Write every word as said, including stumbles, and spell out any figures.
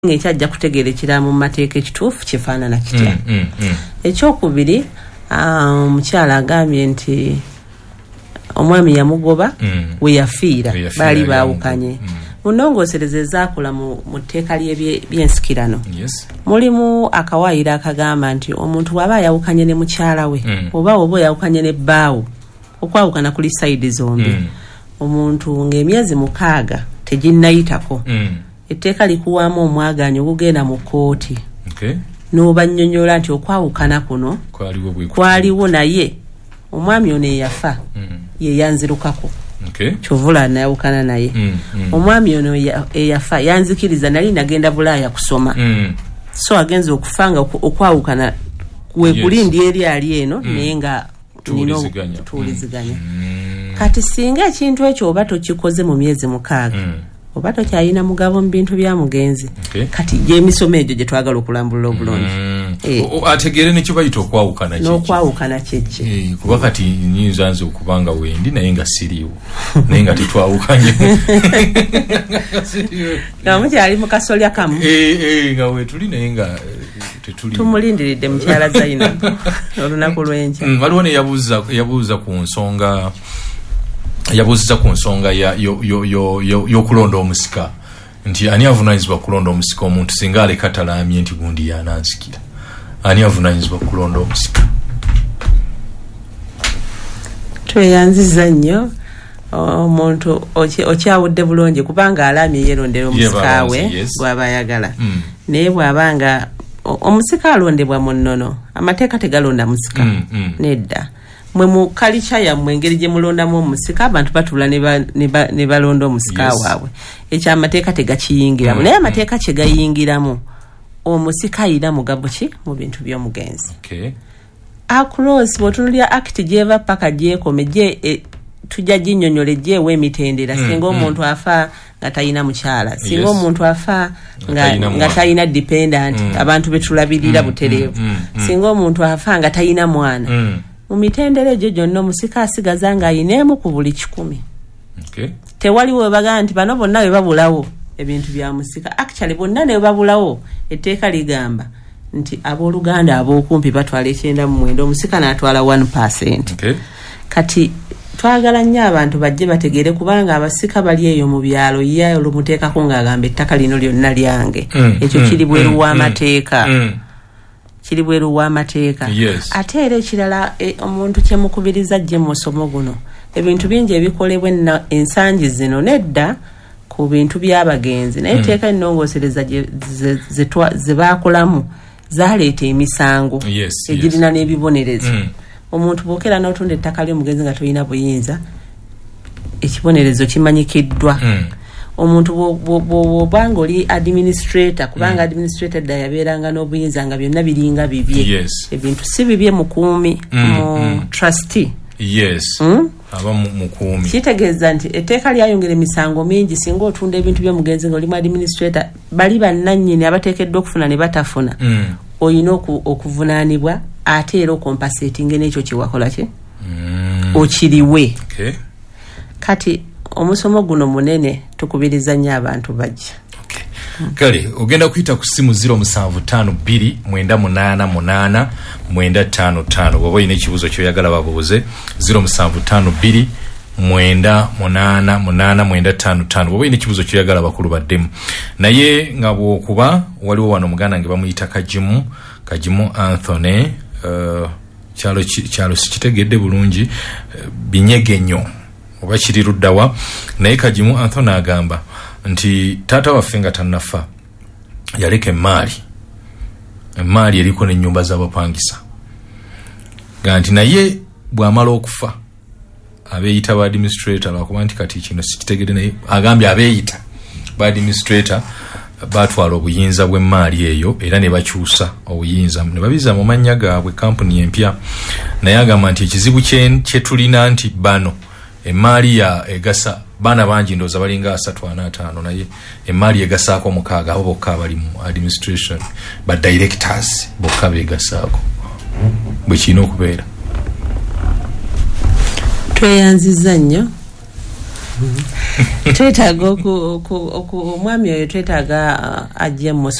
ekyajja kutegeerekera mu mateeka ekituufu kifaanana kitya. mm, mm, mm. Ekyokubiri omukyala agambye nti omwami yamugoba mm. we yafiira baali baawukanye. mm. mu nnongoosereza ezaakola mu tteeka ly'ebyensikirano yes. mulimu akawaayiro akagamba nti omuntu bw'aba yawukanye ne mukyala we mm. oba oba yawukanye ne bbaawo okwawukana kuli sayidi zombi mm. omuntu ng'emyezi mukaaga teginnayitako mm. etteeka likuwaamu omwaganyo ogugenda mu kkooti okay. n'obannyonnyola nti okwawukana kuno kwaliwo naye omwami ono eyafa mm. ye yanzirukako okay. kyovula nayawukana naye mm. mm. omwami ono eyafa yanzikiriza nali nagenda Bulaaya kusoma mm. so agenza okufanga okwawukana kwe kulindi yes. eri ali eno mm. naye nga tuwuliziganya mm. kati singa ekintu ekyo oba tokikoze mu myezi mukaaga mm. oba tokyalina mugabo mu bintu bya mugenzi okay. kati gy'emisomo egyo gye twagala okulambulula obulungi mm. e. ategeere ne kibayita okwawukana kye n'okwawukana kyekye e, kuba kati nyinza nze okubanga wendi naye nga siriiwo naye nga tetwawukanye nga mukyali mu kasolya kamu e, nga wetuli naye nga tetuli tumulindiridde mukyala Zainabu olunaku lw'enkya. mm, waliwo ne yabuuza yabuuza ku nsonga yabuuziza ku nsonga y'okulonda omusika nti ani avunaanyizibwa kulonda omusika omuntu singa aleka talaamye nti gundi yanansikira ani avunaanyizibwa kulonda omusika. Tweyanziza nnyo omuntu okyawudde bulungi kubanga alaamye yerondera omusika we yes. bw'aba ayagala mm. naye bw'abanga omusika alondebwa mu nnono amateeka tegalonda musika mm, mm. nedda mwe mu kalicha ya mwengeri gye mulondamu omusika abantu batula ne balonda omusika yes. waabwe ekyo amateeka tegakiyingiramu mm, naye amateeka kye gayingiramu omusika ayina mugabo ki mu bintu by'omugenzi okay. across bw'otunulira act gyeva paka gyekome gye e, tujja ginnyonnyole gyewa emitendera mm, singa omuntu mm. afa nga talina mukyala singa yes. omuntu afa nga, nga talina dependent mm. abantu betulabirira mm, butereevu mm, mm, singa omuntu afa nga talina mwana mm. mu mitendera egyo gyonna omusika asigaza nga ayineemu ku buli kikumi okay. tewaliwo webagaa nti bano bonna we babulawo ebintu bya musika actually bonna ne babulawo etteeka ligamba nti abooluganda ab'okumpi batwala ekyenda mu mwenda omusika n'atwala one percent okay. kati twagala nnyo abantu bajje bategeere kubanga abasika bali eyo mu byalo ye olumuteekako ng'agamba ettaka lino lyonna lyange mm, ekyo mm, kiri bweru mm, w'amateeka mm. kiri bweru w'amateeka yes. ate era ekirala e, omuntu kyemukubiriza gye mu musomo guno ebintu bingi ebikolebwa ensangi zino nedda ku bintu by'abagenzi naye etteeka mm. ennongoosereza ze baakolamu zaaleeta emisango yes, egirina yes. n'ebibonerezo mm. omuntu bwokera n'otunda ettaka ly'omugenzi nga tolina buyinza ekibonerezo kimanyikiddwa mm. omuntu bw'obanga oli administrator kubanga mm. administrator dda yabeeranga n'obuyinza nga byonna biringa bibye yes. ebintu si bibye mukuumi mm, mu mm. trustee yes. mm? aba mukuumi kitegeeza nti etteeka lyayongera emisango mingi singa otunda ebintu by'omugenzi nga oli mu administrator bali bannannyini abateekeddwa okufuna ne batafuna mm. olina okuvunaanibwa ate era okompasetinga n'ekyo kyewakola kye mm. okiriwe okay. kati omusomo guno munene tukubiriza nnyo abantu bajja okay. mm. kale ogenda kuyita ku simu zero seven five two nine eight eight nine five five bw'oba olina ekibuuzo ky'oyagala babuuze zero seven five two nine eight eight nine five five bw'oba olina ekibuuzo ky'oyagala bakulu baddemu naye nga bw'okuba waliwo wano muganda nge bamuyita Kajimu Kajimu Anthony uh, kyalo kyalo sikitegedde bulungi uh, binyegenyo oba kiri luddawa naye Kajimu Anthony agamba nti taata waffe nga tannafa yaleka emaali emaali eriko n'ennyumba z'abapangisa ga nti naye bw'amala okufa abeeyita ba administrator lwakuba nti kati kino sikitegedde naye agambye abeeyita ba administrator batwala obuyinza bw'emaali eyo era ne bakyusa obuyinza ne babiza mu mannya gaabwe kampuni empya naye agamba nti ekizibu kye tulina nti bano emaali ya egasa baana bangi ndooza balinga asatu ana ataano naye emaali egasaako mukaaga abo bokka abali mu administration ba directors bokka beegasaako bwe kirina okubeera. Tweyanziza nnyo twetaaga oku omwami oyo twetaaga ajje mu